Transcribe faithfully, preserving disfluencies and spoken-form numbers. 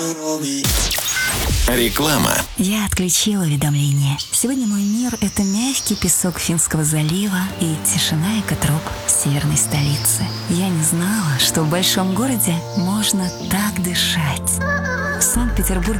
Реклама. Я отключила уведомления. Сегодня мой мир — это мягкий песок Финского залива и тишина экотроп северной столицы. Я не знала, что в большом городе можно так дышать. В Санкт-Петербурге